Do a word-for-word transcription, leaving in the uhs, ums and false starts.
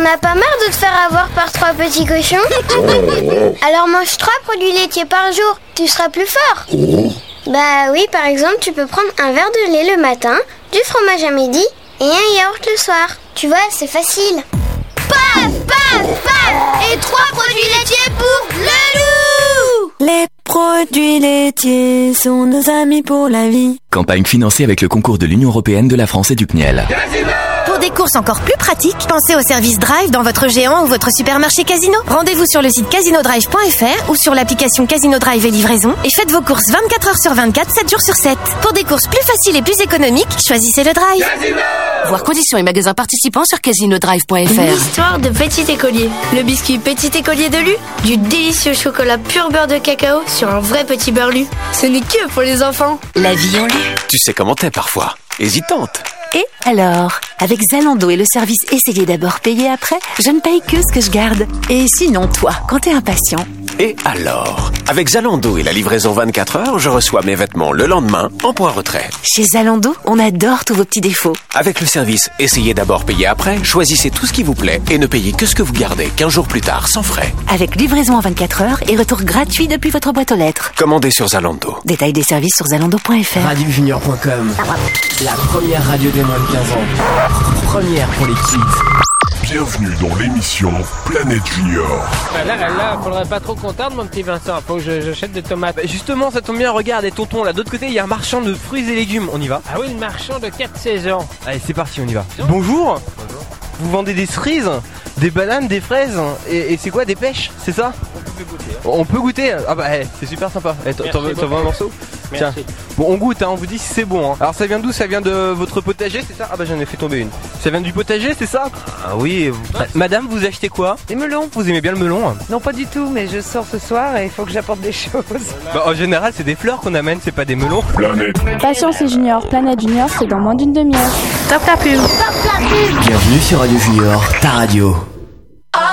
as pas marre de te faire avoir par trois petits cochons? Alors mange trois produits laitiers par jour, tu seras plus fort. Bah oui, par exemple, tu peux prendre un verre de lait le matin, du fromage à midi et un yaourt le soir. Tu vois, c'est facile. Paf, paf, paf! Et trois produits laitiers pour le loup! Les produits laitiers sont nos amis pour la vie. Campagne financée avec le concours de l'Union Européenne, de la France et du C N I E L. Pour des courses encore plus pratiques, pensez au service Drive dans votre géant ou votre supermarché Casino. Rendez-vous sur le site casino drive point f r ou sur l'application Casino Drive et livraison et faites vos courses vingt-quatre heures sur vingt-quatre, sept jours sur sept. Pour des courses plus faciles et plus économiques, choisissez le Drive. Casino! Voir conditions et magasins participants sur casino drive point f r. Une histoire de petit écolier. Le biscuit petit écolier de Lu, du délicieux chocolat pur beurre de cacao sur un vrai petit beurre Lu. Ce n'est que pour les enfants. La vie en Lu. Tu sais comment t'es parfois. Hésitante. Et alors, avec Zalando et le service Essayez d'abord, payez après, je ne paye que ce que je garde. Et sinon, toi, quand t'es impatient... Et alors, avec Zalando et la livraison vingt-quatre heures, je reçois mes vêtements le lendemain en point retrait. Chez Zalando, on adore tous vos petits défauts. Avec le service Essayez d'abord, payez après, choisissez tout ce qui vous plaît et ne payez que ce que vous gardez quinze jours plus tard, sans frais. Avec livraison en vingt-quatre heures et retour gratuit depuis votre boîte aux lettres. Commandez sur Zalando. Détail des services sur zalando point f r. radio junior point com, la première radio des moins de quinze ans. Première pour les kids. Bienvenue dans l'émission Planète Junior. Bah là, là, là, faudrait pas trop qu'on tarde, mon petit Vincent. Faut que je- j'achète des tomates. Bah justement, ça tombe bien, regarde, et tonton, là, d'autre côté, il y a un marchand de fruits et légumes. On y va? Ah oui, le marchand de quatre saisons. Allez, c'est parti, on y va. Bonjour. Bonjour. Vous vendez des cerises, des bananes, des fraises, et, et c'est quoi, des pêches, c'est ça? On peut goûter. Hein. On peut goûter? Ah bah, eh, c'est super sympa. Eh, t'en t'en veux, t'en veux un morceau? Tiens. Bon, on goûte, hein, on vous dit si c'est bon. Hein. Alors, ça vient d'où? Ça vient de votre potager, c'est ça? Ah bah, j'en ai fait tomber une. Ça vient du potager, c'est ça? Ah oui. Vous... Ah, madame, vous achetez quoi? Des melons. Vous aimez bien le melon? Hein? Non, pas du tout, mais je sors ce soir et il faut que j'apporte des choses. Bah, en général, c'est des fleurs qu'on amène, c'est pas des melons. Planète. Patience et Junior, Planète Junior, c'est dans moins d'une demi-heure. Top la pub. Bienvenue sur Radio Junior, ta radio.